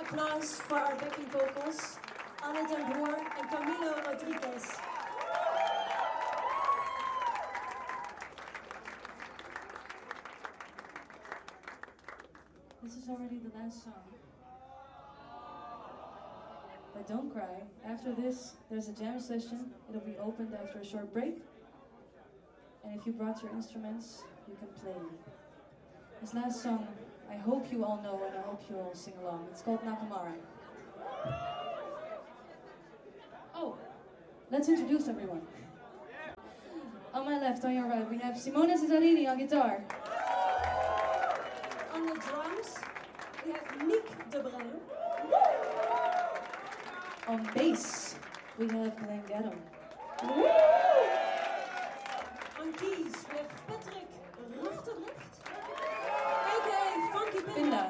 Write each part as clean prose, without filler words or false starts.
applause for our backing vocals, Anne ten Broer and Camilo Rodriguez. This is already the last song. But don't cry. After this, there's a jam session. It'll be opened after a short break. And if you brought your instruments, you can play. This last song, I hope you all know and I hope you all sing along. It's called Nakamara. Oh, let's introduce everyone. On my left, on your right, we have Simone Cesarini on guitar. On the drums, we have Nick de Bruin. On bass, we have Glenn Gadam. On keys, we have Patrick Ruchterlicht, aka Funky Pinda.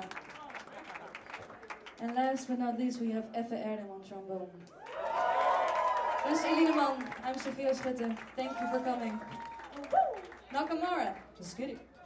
And last but not least, we have Effe Erdem on trombone. Dus Eline Man, I'm Sophia Schutte. Thank you for coming. Nakamara, just kidding.